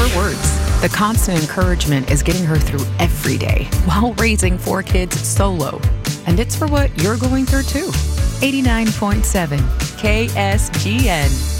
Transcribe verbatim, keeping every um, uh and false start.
her words, the constant encouragement is getting her through every day while raising four kids solo. And it's for what you're going through too. eighty-nine point seven K S G N.